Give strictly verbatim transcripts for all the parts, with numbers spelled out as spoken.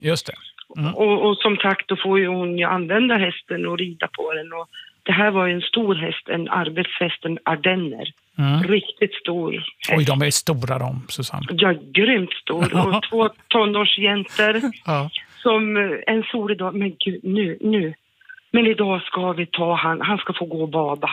Just det. Mm. Och, och som tack då får ju hon ju använda hästen och rida på den. Och det här var ju en stor häst, en arbetshäst, en ardenner. Mm. Riktigt stor häst. Oj, de är stora de, Susanne. Ja, grymt stor. Och två tonårsjäntor ja. Som en solig dag. Men gud, nu, nu. Men idag ska vi ta han. Han ska få gå och bada.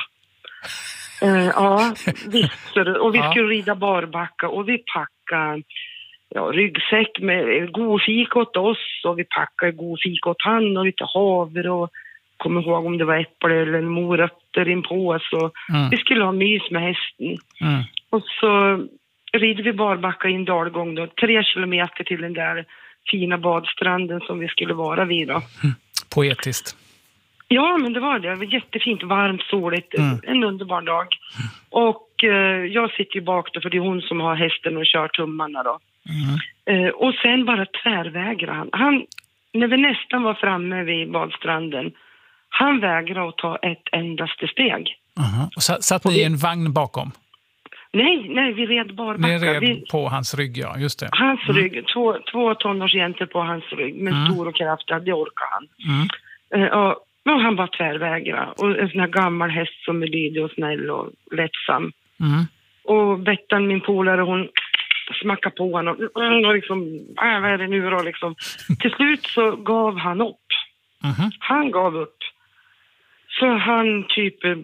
uh, ja, visst. Och vi ja. skulle rida barbacka och vi packade ja, ryggsäck med god fik åt oss. Och vi packade god fik åt han och lite havre och kommer ihåg om det var äpple eller morötter in på oss. Och mm. vi skulle ha mys med hästen. Mm. Och så rider vi barbacka i en dalgång då. Tre kilometer till den där fina badstranden som vi skulle vara vid då. Mm. Poetiskt. Ja, men det var det. Det var jättefint, varmt, soligt. Mm. En underbar dag. Mm. Och eh, jag sitter ju bak då för det är hon som har hästen och kör tummarna då. Mm. Eh, och sen bara tvärvägrar han. han. När vi nästan var framme vid badstranden, han vägrade att ta ett endaste steg. Uh-huh. Och satt, satt ni i en vagn bakom? Nej, nej, vi red barbacka. Ni red vi... på hans rygg, ja, just det. Hans mm. rygg, två, två tonårsjäntor på hans rygg, med mm. stor och kraftig, det orkar han. Mm. Uh, och, och han bara tvärvägrade. Och en sån här gammal häst som är lydig och snäll och lättsam. Mm. Och Bettan, min polare, hon smackade på honom och, och liksom, äh, vad är det nu då liksom. Till slut så gav han upp. Mm. Han gav upp. Så han typ eh,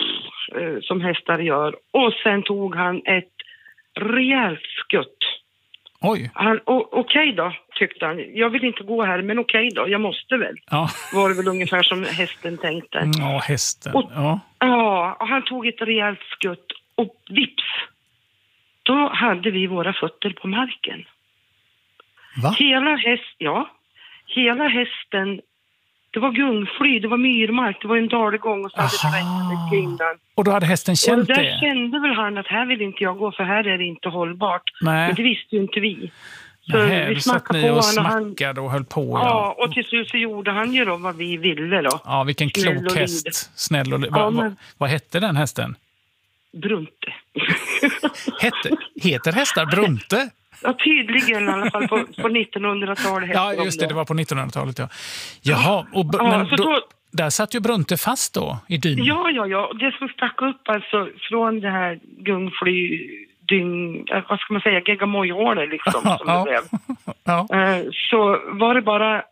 som hästar gör. Och sen tog han ett rejält skutt. Oj. Han, okej okay då, tyckte han. Jag vill inte gå här, men okej okay då, jag måste väl. Ja. Var det väl ungefär som hästen tänkte. Ja, hästen. Och, ja. ja, och han tog ett rejält skutt. Och vips, då hade vi våra fötter på marken. Va? Hela häst, ja. Hela hästen. Det var gungfly, det var myrmark, det var en dalgång och så hade det regnat kring den. Och då hade hästen känt och där det? Kände väl han att här vill inte jag gå för här är det inte hållbart. Nej. Men det visste ju inte vi. Så Nej, vi smackade på och, och smackade och höll på. Ja. ja, och till slut så gjorde han ju då vad vi ville då. Ja, vilken klok och häst. Lid. Snäll och lid. Ja, va, men... va, vad hette den hästen? Brunte. Hette, heter hästar Brunte? Ja, tydligen i alla fall på, på nittonhundratalet. Ja, just det, det var på nittonhundratalet, ja. Jaha, och, ja, men då, då, där satt ju Brunte fast då, i dyn. Ja, ja, ja. Det som stack upp alltså från det här gungfly, dyn, vad ska man säga, geggamojhålet liksom, som ja. det blev. Ja. Så var det bara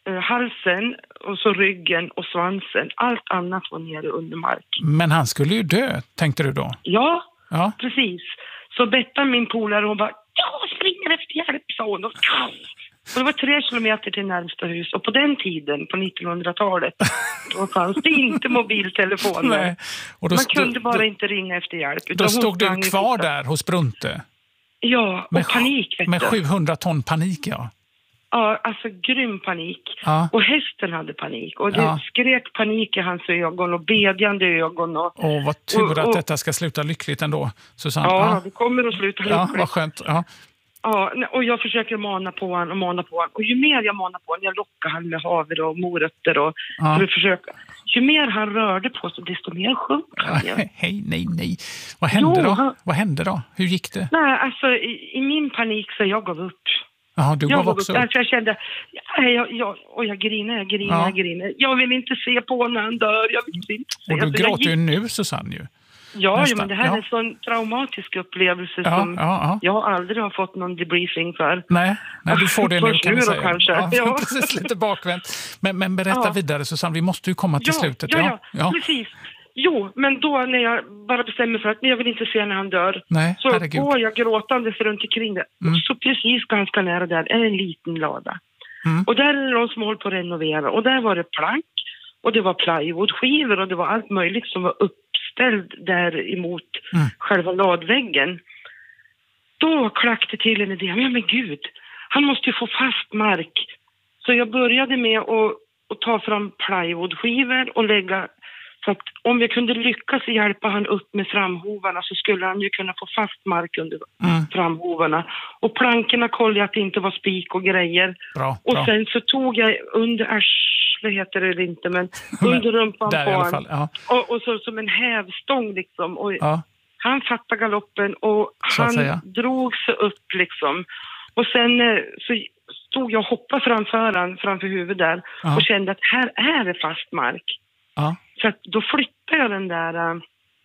halsen och så ryggen och svansen. Allt annat var nere under mark. Men han skulle ju dö, tänkte du då? Ja, ja. precis. Så Bettan, min polare, hon bara, jag springer efter hjälp, sa hon. Och det var tre kilometer till närmsta hus. Och på den tiden, på nittonhundratalet, då fanns det inte mobiltelefoner. Nej. Och då Man stod, kunde bara då, inte ringa efter hjälp. Då stod du kvar där hos Brunte? Ja, och med, panik. Vet med du. sjuhundra ton panik, ja. Ja, alltså grym panik. Ja. Och hästen hade panik. Och det ja. skrek panik i hans ögon och bedjande ögon. Och, Åh, vad tur och, och, att detta ska sluta lyckligt ändå, Susanne. Ja, ja. det kommer att sluta lyckligt. Ja, vad skönt. Ja. Ja, och jag försöker mana på honom och mana på honom. Och ju mer jag manar på honom, jag lockar han med havre och morötter och ja. för att försöka. Ju mer han rörde på sig, desto mer sjönk han. Ja, hej, nej, nej. Vad hände jo, då? Han... Vad hände då? Hur gick det? Nej, alltså i, i min panik så jag gav upp. Jaha, du jag gav också upp. Därför jag kände, ja, jag, jag, och jag griner, jag griner, ja. jag griner. Jag vill inte se på när han dör, jag vill inte se. Och du alltså, gråter gick... ju nu, Susanne, ju. Ja, ju, men det här ja. är en sån traumatisk upplevelse ja, som ja, ja. jag aldrig har fått någon debriefing för. Nej, nej du får det nu kan vi säga. Kanske. Ja, ja. precis, lite bakvänt. Men, men berätta ja. vidare, Susanne, vi måste ju komma till ja, slutet. Ja, ja, ja, precis. Jo, men då när jag bara bestämmer för att jag vill inte se när han dör. Nej, så herregud. går jag gråtandes runt omkring det. Mm. Och så precis ganska nära där är en liten lada. Mm. Och där är de som håller på att renovera. Och där var det plank. Och det var plywoodskivor. Och det var allt möjligt som var uppställd där emot mm. själva ladväggen. Då klackade till en idé. Men, men gud, han måste ju få fast mark. Så jag började med att, att ta fram plywoodskivor och lägga... Så att om vi kunde lyckas hjälpa han upp med framhovarna så skulle han ju kunna få fast mark under mm. framhovarna. Och plankorna kollade att det inte var spik och grejer. Bra, och bra. sen så tog jag under arslet heter det inte, men under rumpan på honom. Ja. Och, och så som en hävstång liksom. Och ja. Han fattade galoppen och han drog sig upp liksom. Och sen så stod jag och hoppade framför han, framför huvudet där. Ja. Och kände att här är det fast mark. Ja. Så att då flyttade jag den där uh,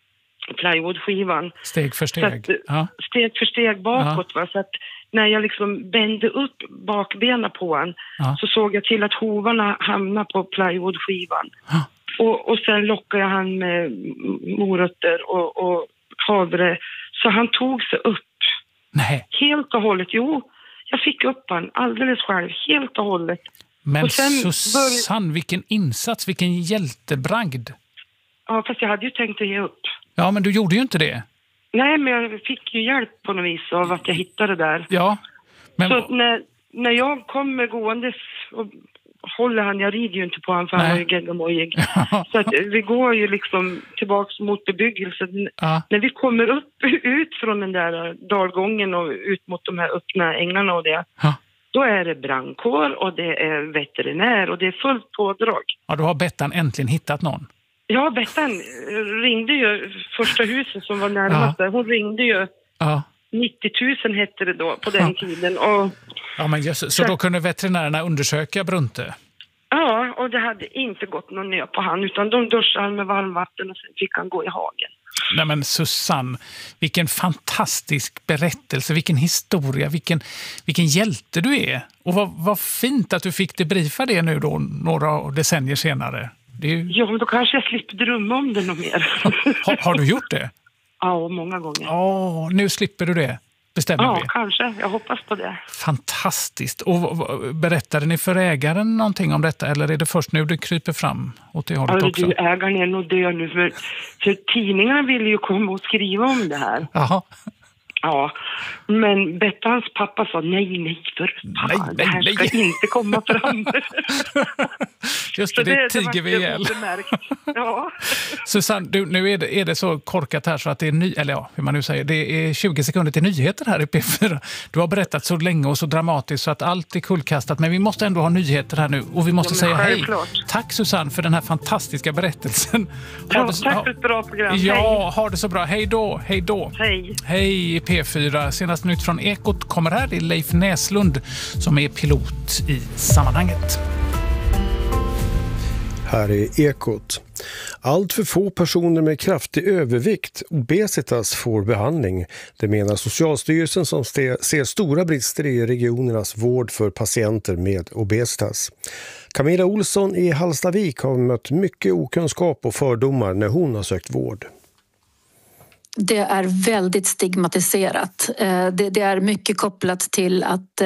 plywoodskivan. Steg för steg. Att, ja. Steg för steg bakåt. Ja. Va? Så att när jag liksom bände upp bakbena på han ja. Så såg jag till att hovarna hamnade på plywoodskivan. Ja. Och, och sen lockade jag han med morötter och, och havre. Så han tog sig upp. Nej. Helt och hållet. Jo, jag fick upp han alldeles själv. Helt och hållet. Men och sen Susanne, bör... vilken insats, vilken hjältebragd. Ja, fast jag hade ju tänkt att ge upp. Ja, men du gjorde ju inte det. Nej, men jag fick ju hjälp på något vis av att jag hittade det där. Ja. Men... Så när, när jag kommer gåendes och håller han, jag rider ju inte på han för han är ju geggamojig. Så att vi går ju liksom tillbaks mot bebyggelsen. Ja. När vi kommer upp ut från den där dalgången och ut mot de här öppna änglarna och det. Ja. Då är det brandkår och det är veterinär och det är fullt pådrag. Ja, då har Bettan äntligen hittat någon. Ja, Bettan ringde ju första huset som var närmast där. Ja. Hon ringde ju. Ja. nittio tusen hette det då på den ja. Tiden. Och, ja, men just, så, så då kunde veterinärerna undersöka Brunte? Ja, och det hade inte gått någon nö på han utan de duschade han med varmvatten och sen fick han gå i hagen. Nej men Susanne, vilken fantastisk berättelse, vilken historia, vilken, vilken hjälte du är. Och vad, vad fint att du fick debriefa det nu då några decennier senare. Det är ju... Ja, men då kanske jag slipper drömma om det något mer. har, har du gjort det? Ja, många gånger. Ja, nu slipper du det. Bestämmer ja, vi. Ja, kanske. Jag hoppas på det. Fantastiskt. Och berättade ni för ägaren någonting om detta eller är det först nu du kryper fram åt det hållet alltså, också? Du, ägaren är nog död nu för, för tidningarna vill ju komma och skriva om det här. Jaha. Ja, men Bettans pappa sa nej, nej, för fan, nej, nej, det här ska nej. Inte komma fram. Just det, det, det tiger vi ihjäl. Ja. Susanne, du, nu är det, är det så korkat här så att det är ny, eller ja, hur man nu säger, det är tjugo sekunder till nyheter här i P fyra. Du har berättat så länge och så dramatiskt så att allt är kullkastat, men vi måste ändå ha nyheter här nu och vi måste ja, säga självklart. Hej. Tack Susanne för den här fantastiska berättelsen. Ja, det, tack för ett bra program. Ja, hej. Ha det så bra. Hej då, hej då. Hej. Hej P fyra. Senast nytt från Ekot kommer här. Det är Leif Näslund som är pilot i sammanhanget. Här är Ekot. Allt för få personer med kraftig övervikt, obesitas, får behandling. Det menar Socialstyrelsen som ser stora brister i regionernas vård för patienter med obesitas. Camilla Olsson i Hallstavik har mött mycket okunskap och fördomar när hon har sökt vård. Det är väldigt stigmatiserat. Det är mycket kopplat till att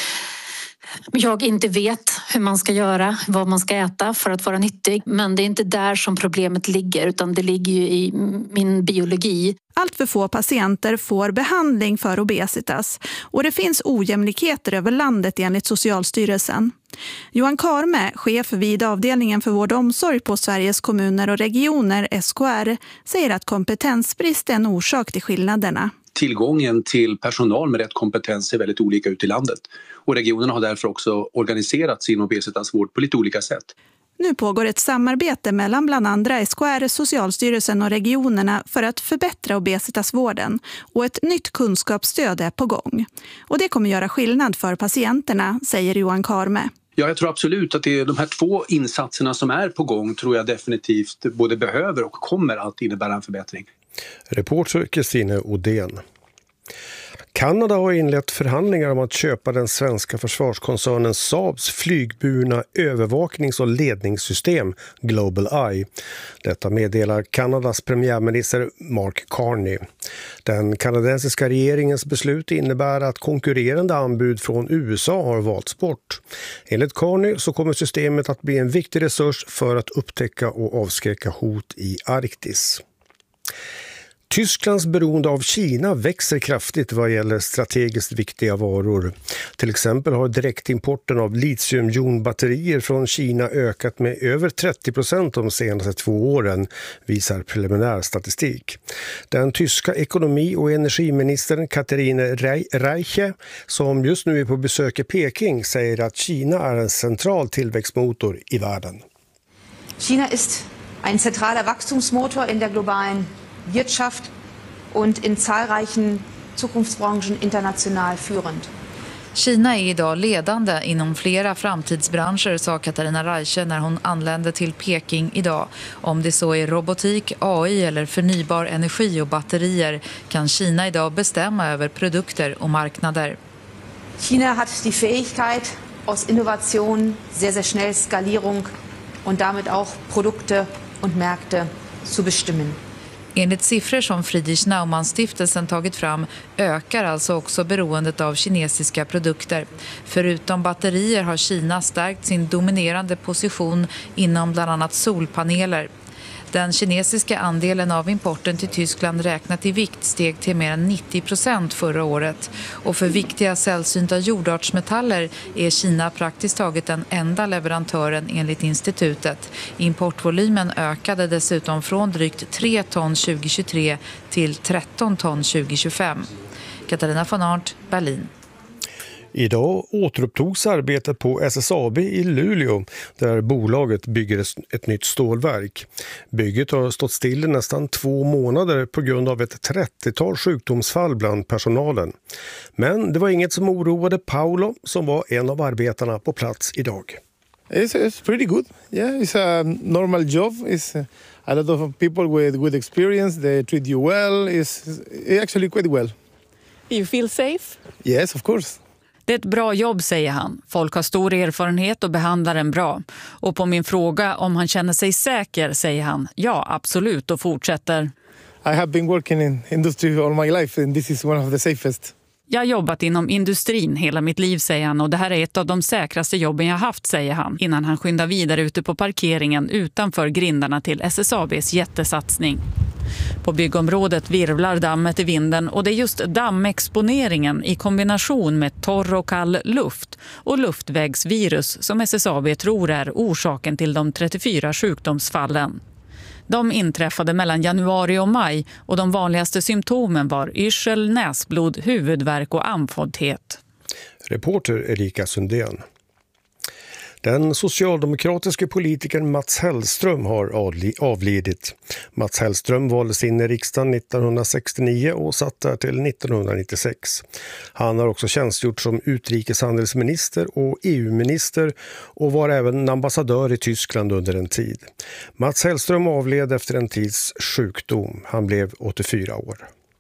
jag inte vet hur man ska göra, vad man ska äta för att vara nyttig. Men det är inte där som problemet ligger utan det ligger ju i min biologi. Allt för få patienter får behandling för obesitas och det finns ojämlikheter över landet enligt Socialstyrelsen. Johan Karme, chef vid avdelningen för vård och omsorg på Sveriges kommuner och regioner, S K R, säger att kompetensbrist är en orsak till skillnaderna. Tillgången till personal med rätt kompetens är väldigt olika ut i landet. Och regionerna har därför också organiserat sin obesitasvård på lite olika sätt. Nu pågår ett samarbete mellan bland andra S K R, Socialstyrelsen och regionerna för att förbättra obesitasvården och ett nytt kunskapsstöd är på gång. Och det kommer göra skillnad för patienterna, säger Johan Karme. Ja, jag tror absolut att det är de här två insatserna som är på gång tror jag definitivt både behöver och kommer att innebära en förbättring. Reporter Kristine Odén. Kanada har inlett förhandlingar om att köpa den svenska försvarskoncernen Saabs flygburna övervaknings- och ledningssystem Global Eye. Detta meddelar Kanadas premiärminister Mark Carney. Den kanadensiska regeringens beslut innebär att konkurrerande anbud från U S A har valts bort. Enligt Carney så kommer systemet att bli en viktig resurs för att upptäcka och avskräcka hot i Arktis. Tysklands beroende av Kina växer kraftigt vad gäller strategiskt viktiga varor. Till exempel har direktimporten av litiumjonbatterier från Kina ökat med över trettio procent de senaste två åren, visar preliminär statistik. Den tyska ekonomi- och energiministern Katarina Reiche, som just nu är på besök i Peking, säger att Kina är en central tillväxtmotor i världen. China ist ein zentraler Wachstumsmotor in der globalen Wirtschaft und in zahlreichen Zukunftsbranchen international führend. Kina är idag ledande inom flera framtidsbranscher, sa Katarina Reiche när hon anlände till Peking idag. Om det så är robotik, A I eller förnybar energi och batterier kan Kina idag bestämma över produkter och marknader. China hat die Fähigkeit, aus Innovation, sehr, sehr schnell Skalierung und damit auch Produkte und Märkte zu bestimmen. Enligt siffror som Friedrich Naumann-stiftelsen tagit fram ökar alltså också beroendet av kinesiska produkter. Förutom batterier har Kina stärkt sin dominerande position inom bland annat solpaneler. Den kinesiska andelen av importen till Tyskland räknat i vikt steg till mer än nittio procent förra året. Och för viktiga sällsynta jordartsmetaller är Kina praktiskt taget den enda leverantören enligt institutet. Importvolymen ökade dessutom från drygt tre ton tjugohundratjugotre till tretton ton tjugohundratjugofem. Katarina von Arndt, Berlin. Idag återupptogs arbetet på S S A B i Luleå där bolaget bygger ett nytt stålverk. Bygget har stått still i nästan två månader på grund av ett trettiotal sjukdomsfall bland personalen. Men det var inget som oroade Paolo som var en av arbetarna på plats idag. It's, it's pretty good. Yeah, it's a normal job. It's a lot of people with good experience. They treat you well. It's, it's actually quite well. You feel safe? Yes, of course. Det är ett bra jobb, säger han. Folk har stor erfarenhet och behandlar en bra. Och på min fråga om han känner sig säker säger han ja, absolut, och fortsätter. I have been working in industry all my life and this is one of the safest. Jag har jobbat inom industrin hela mitt liv, säger han, och det här är ett av de säkraste jobben jag haft, säger han, innan han skyndar vidare ute på parkeringen utanför grindarna till S S A B:s jättesatsning. På byggområdet virvlar dammet i vinden och det är just dammexponeringen i kombination med torr och kall luft och luftvägsvirus som S S A B tror är orsaken till de trettiofyra sjukdomsfallen. De inträffade mellan januari och maj och de vanligaste symptomen var yrsel, näsblod, huvudvärk och andfåddhet. Reporter Erika Sundén. Den socialdemokratiska politikern Mats Hellström har avlidit. Mats Hellström valdes in i riksdagen nittonhundrasextionio och satt där till nittonhundranittiosex. Han har också tjänstgjort som utrikeshandelsminister och E U-minister och var även ambassadör i Tyskland under en tid. Mats Hellström avled efter en tids sjukdom. Han blev åttiofyra år.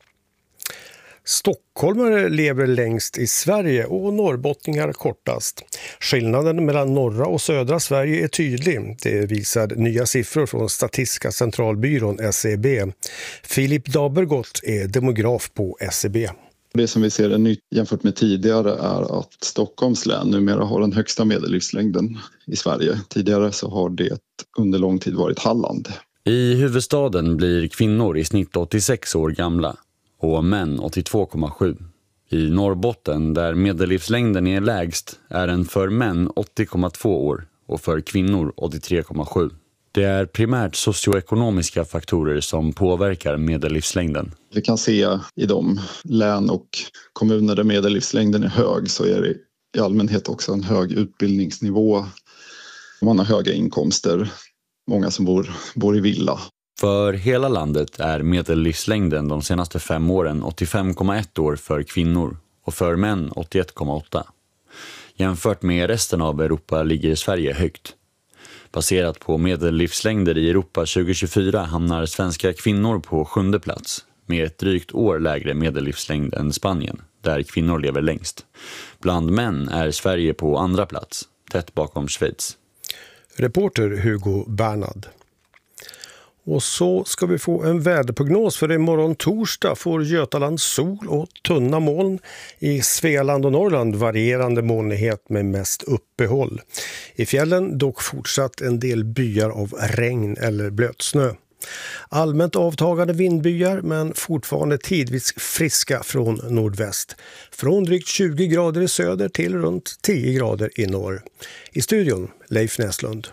Stockholmare lever längst i Sverige och norrbottningar kortast. Skillnaden mellan norra och södra Sverige är tydlig. Det visar nya siffror från Statistiska centralbyrån S C B. Filip Dabergott är demograf på S C B. Det som vi ser är nytt jämfört med tidigare är att Stockholms län numera har den högsta medellivslängden i Sverige. Tidigare så har det under lång tid varit Halland. I huvudstaden blir kvinnor i snitt åttiosex år gamla och män åttiotvå komma sju. I Norrbotten, där medellivslängden är lägst, är den för män åttio komma två år och för kvinnor åttiotre komma sju. Det är primärt socioekonomiska faktorer som påverkar medellivslängden. Vi kan se i de län och kommuner där medellivslängden är hög så är det i allmänhet också en hög utbildningsnivå. Man har höga inkomster, många som bor, bor i villa. För hela landet är medellivslängden de senaste fem åren åttiofem komma ett år för kvinnor och för män åttioett komma åtta. Jämfört med resten av Europa ligger Sverige högt. Baserat på medellivslängder i Europa tjugo tjugofyra hamnar svenska kvinnor på sjunde plats med ett drygt år lägre medellivslängd än Spanien, där kvinnor lever längst. Bland män är Sverige på andra plats, tätt bakom Schweiz. Reporter Hugo Bernhard. Och så ska vi få en väderprognos för imorgon torsdag får Götaland sol och tunna moln. I Svealand och Norrland varierande molnighet med mest uppehåll. I fjällen dock fortsatt en del byar av regn eller blötsnö. Allmänt avtagande vindbyar men fortfarande tidvis friska från nordväst. Från drygt tjugo grader i söder till runt tio grader i norr. I studion Leif Näslund.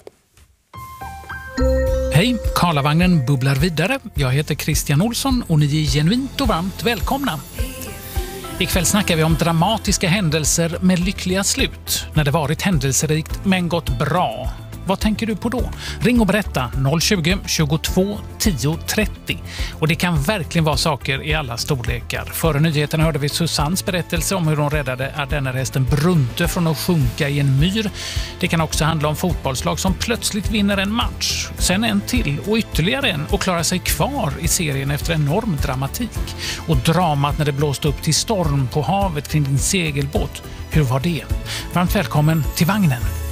Hej, Karlavagnen bubblar vidare. Jag heter Christian Olsson och ni är genuint och varmt välkomna. Ikväll snackar vi om dramatiska händelser med lyckliga slut. När det varit händelserikt men gått bra. Vad tänker du på då? Ring och berätta noll tjugo, tjugotvå, tio, trettio. Och det kan verkligen vara saker i alla storlekar. Före nyheterna hörde vi Susannes berättelse om hur hon räddade ardennerhästen Brunte från att sjunka i en myr. Det kan också handla om fotbollslag som plötsligt vinner en match. Sen en till och ytterligare en och klarar sig kvar i serien efter enorm dramatik. Och dramat när det blåste upp till storm på havet kring din segelbåt. Hur var det? Varmt välkommen till vagnen.